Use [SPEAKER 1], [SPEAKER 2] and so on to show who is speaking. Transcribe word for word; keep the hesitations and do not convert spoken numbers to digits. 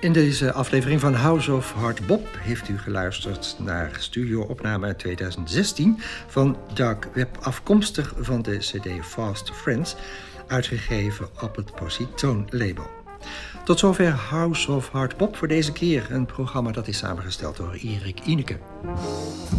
[SPEAKER 1] In deze aflevering van House of Hard Bop heeft u geluisterd naar studio-opname uit tweeduizend zestien van Doug Webb, afkomstig van de cd Fast Friends, uitgegeven op het Positone label. Tot zover House of Hard Bop voor deze keer, een programma dat is samengesteld door Erik Ineke.